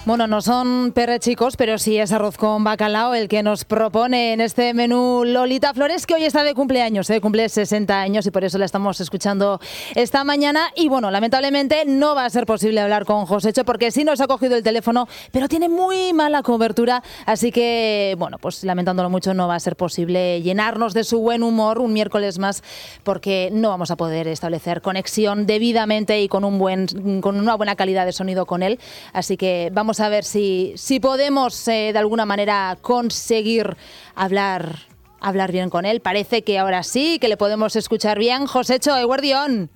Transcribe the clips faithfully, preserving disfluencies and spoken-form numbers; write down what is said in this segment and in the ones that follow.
Bueno, no son perrechicos, pero sí es arroz con bacalao el que nos propone en este menú Lolita Flores, que hoy está de cumpleaños, ¿eh? Cumple sesenta años y por eso la estamos escuchando esta mañana. Y bueno, lamentablemente no va a ser posible hablar con Josécho porque sí nos ha cogido el teléfono, pero tiene muy mala cobertura, así que, bueno, pues lamentándolo mucho no va a ser posible llenarnos de su buen humor un miércoles más porque no vamos a poder establecer conexión debidamente y con, un buen, con una buena calidad de sonido con él. Así que vamos a ver si, si podemos eh, de alguna manera conseguir hablar, hablar bien con él. Parece que ahora sí, que le podemos escuchar bien. Josécho, eguerdión.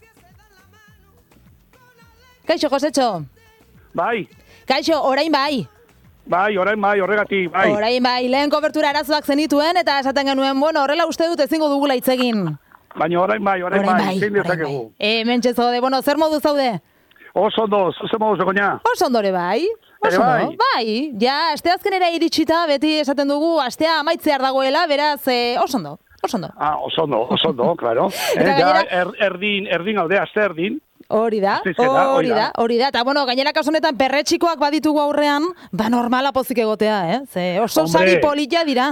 Kaixo, Josécho. Bai. Kaixo, orain bai. Bai, orain bai, horregatik, bai. Orain bai, lehen kobertura arazoak zenituen eta esaten genuen, bueno, horrela uste dut ezingo dugula hitz egin. Baina orain bai, orain, orain bai, zein dezakegu. E, mentxe zaude, bueno, zer modu zaude? Oso ondo, zuzen modu zegoena. Oso ondore bai. Oso bai. Bai, ja, asteazkenera iritsita, beti esaten dugu, astea amaitzear dagoela, beraz, eh, oso ondo, oso ondo. Ah, oso ondo, oso ondo, claro. eh, ja, er, erdin, erdin alde, aste erdin. Hori da, hori da, hori da. Eta, bueno, gainera kasu honetan perretxikoak baditugu aurrean, ba normala pozik egotea, eh? Ze oso sari polilla dira.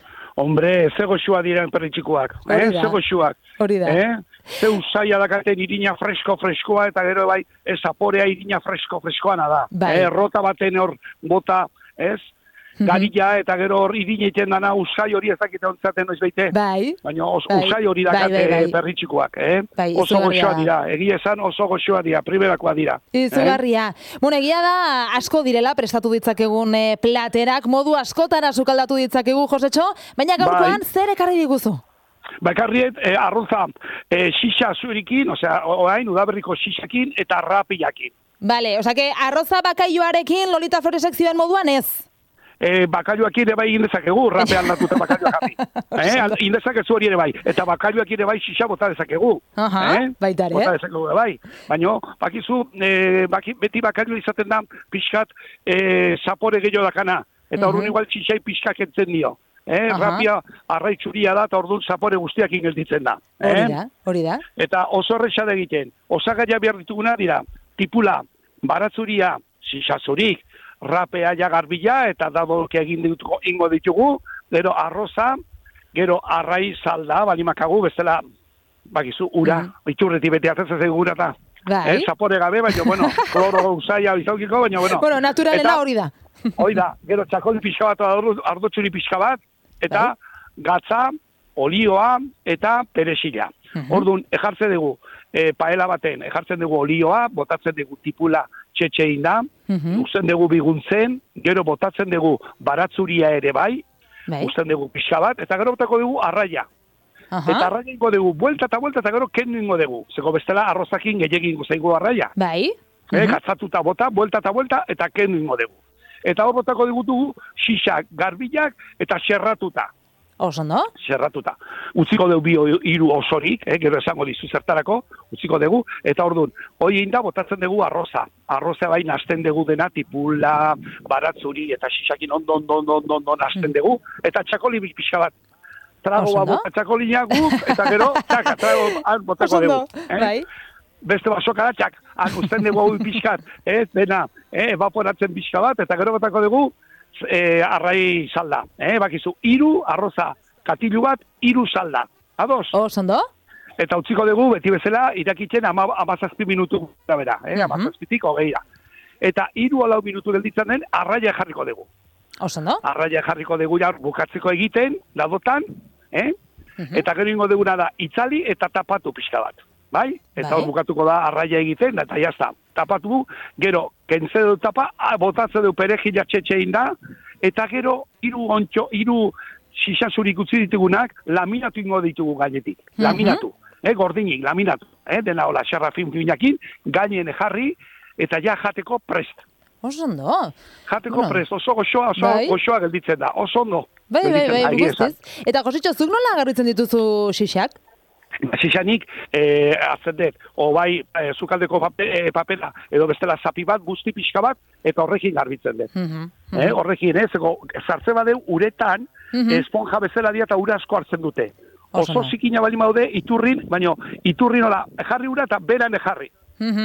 Hombre, ze goxua dira perretxikoak, eh? Ze goxuak. Hori da. Eh? Ze usaia dakaten irina fresko-freskoa, eta gero bai, ez zaporea irina fresko-freskoana da. Bai. Eh? Rota baten hor bota, ez? Garilla eta gero hor irineten dana usai hori ezakite ontzaten noiz baite. Bai. Baina os, bai. Usai hori dakate bai, bai, bai. Perritxikoak, eh? Bai, oso goxoa dira, egia esan oso goxoa dira, primerakoa dira. Izugarria. Eh? Bueno, egia da asko direla prestatu ditzakegun eh, platerak, modu askotara sukaldatu ditzakegu, Josécho, baina gaurkoan bai. Zer ekarri diguzu? Bakarriet, eh, arroza eh, xixa zurikin, osea, orain udaberriko xixakin eta rapiakin. Vale, osea, que arroza bakaioarekin Lolita Floresek zioen moduan ez? E, bakailuak ere bai indezakegu, rapean natuta bakailuak jarri. eh? Indezakezu hori ere bai. Eta bakailuak ere bai xixa bota dezakegu. Aha, eh? Baitare. Bota dezakegu bai. Baina, bakizu, e, baki, beti bakailu izaten da, pixkat, e, zapore gehiago dakana. Eta orduan uh-huh. igual xixai pixkak entzen dio. Eh? Rapia arraitzuria da, eta orduan zapore guztiak ingelditzen da. Hori da, hori da. Eta oso horrexad egiten. Osagaia behar dituguna dira, tipula, baratzuria, xixa-zurik, rapea ja garbila eta dadolke egin dituko ingo ditugu, gero arroza, gero arrai salda, balimakagu, bestela, bakizu, ura, mm. iturreti beti hartzen zegura eta, bai. eh, zapore gabe, baina, bueno, kloro usaia bizaukiko, baina, bueno. Bueno, naturalena hori da. Hori da, gero txakoli pixka bat, ardotzuri pixka bat, eta bai. Gatza, olioa eta perexila. Uh-huh. Orduan, ejartze dugu, e, paela baten, ejartzen dugu olioa, botatzen dugu tipula txetxein da, uh-huh. usten dugu biguntzen, gero botatzen dugu baratzuria ere bai, bai. Usten dugu pixka bat, eta gero botako dugu arraia. Uh-huh. Eta arraia ingo dugu, buelta eta buelta, eta gero kendu ingo dugu. Zeko bestela arrozakin gehiagin guzaigu arraia. Bai. Uh-huh. E, gatzatuta bota, buelta eta buelta, eta kendu ingo dugu. Eta hor botako dugu dugu, xixak, garbilak, eta xerratuta. Oso, no? Zerratuta. Utziko dugu bi hiru osorik, eh, gero esango dizu zertarako, utziko dugu, eta orduan, hoi da botatzen dugu arroza. Arroza bain hasten dugu dena, tipula, baratzuri, eta xixakin ondo, ondo, ondo, ondo, ondo, hasten dugu, eta txakoli pixka bat. Tragoa bota txakolinak guk, eta gero, txaka, trago, han botako dugu. Eh? Bai. Beste basokara, txak, han usten dugu hau pixkat, eh, dena, eh, evaporatzen pixka bat, eta gero botako dugu, E, arrai salda, eh, bakizu, iru arroza, katilu bat, iru salda. Ados? Osondo? Eta utziko dugu, beti bezala, irakitzen ama, amazazpi minutu da bera, eh, uh-huh. amazazpitik hogeira. Eta iru alau minutu gelditzen den, arraia jarriko dugu. Osondo? Arraia jarriko dugu, ja, bukatzeko egiten, ladotan, eh? Uh-huh. Eta gero ingo duguna da, itzali eta tapatu pixka bat. Bai? Eta hor bukatuko da arraia egiten, eta jazta, tapatu, gero, kentze du tapa, botatze du perejila txetxein da, eta gero, iru ontxo, iru xixasurik utzi ditugunak, laminatu ingo ditugu gainetik. Uh-huh. Laminatu, eh, gordinik, laminatu. Eh, dena hola, xerra fin-finakin, gainen jarri, eta ja jateko prest. Oso ondo. Jateko bueno. Prest, oso goxoa, oso bai? Goxoa gelditzen da, oso ondo. Bai, bai, bai, bai guztiz. Eta Josécho, zuk nola garritzen dituzu xixak? Xixanik, eh, azendet, o bai, eh, zukaldeko pape, eh, papela, edo bestela zapi bat, guzti pixka bat, eta horrekin garbitzen dut. Uh-huh, uh-huh. Eh, horrekin, ez, eh, zartze badeu, uretan, uh-huh. esponja bezala dia eta ura asko hartzen dute. Oso, Oso zikina bali maude, iturrin, baina iturrin hola, jarri ura eta beran jarri. Uh-huh.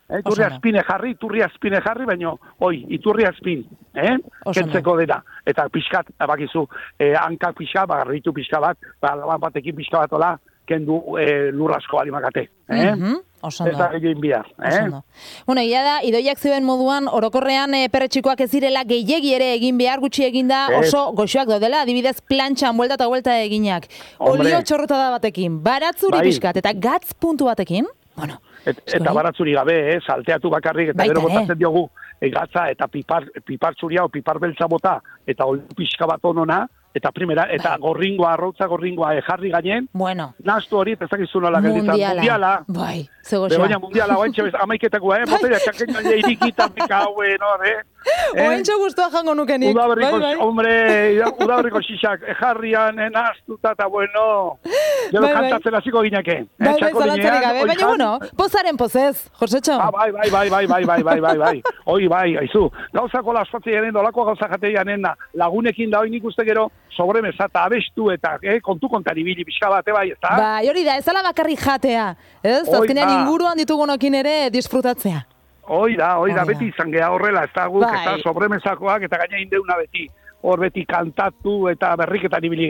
Eh, iturri azpine jarri, iturri azpine jarri, baina, oi, iturri azpin, eh? Kentzeko dena. Eta pixkat, bakizu, eh, hankak pixka, bagarritu pixka bat, ba, batekin pixka bat ola, kendu eh, lurrasko balimakate. Eh? Mm-hmm. Osondo. Eta egin bihar. Eh? Bueno, ia da, idoiak zioen moduan, orokorrean e, perretxikoak ez direla gehiegi ere egin behar, gutxi eginda oso goxoak daudela, adibidez plantxan, buelta eta buelta eginak. Olio txorrotada batekin, baratzuri bai. Pixkat, eta gatz puntu batekin, bueno. Et, eta baratzuri gabe, eh, salteatu bakarrik, eta gero botatzen diogu, e, gatza eta pipar, pipar txuria o pipar beltza bota, eta olio pixka bat onona, eta primera, eta bai. Gorringoa, arrautza gorringoa e, jarri gainen, bueno. Nastu hori, ez dakizu nola gelditzen. Mundiala. Bai, zegoxa. Begoña mundiala, oaintxe bez, amaiketako, eh? Botella, txakeña, irikita, pika, hue, no, eh? Oaintxe guztua jango nukenik. Udaberriko, bai, bai. hombre, udaberriko xixak, jarrian, nastuta, eta bueno, gero bai, kantatzen hasiko gineke. Bai, bai, zalantzarik gabe, baina, bueno, pozaren pozez, Josetxo. Ah, bai, bai, bai, bai, bai, bai, bai, bai, bai, oi, bai, aizu, gauzako laspatzea janen, dolako gauza jate janen, lagunekin da hoi nik uste gero, sobremesa eta abestu eta eh, kontu kontari bili pixka bate bai, ez da? Bai, hori da, ez ala bakarri jatea, ez? Azkenean inguruan ditugunokin ere disfrutatzea. Hoi da, hoi da, beti izan geha horrela, ez da guk, bai. Eta sobremesakoak eta gaina indeuna beti, hor beti kantatu eta berriketan ibili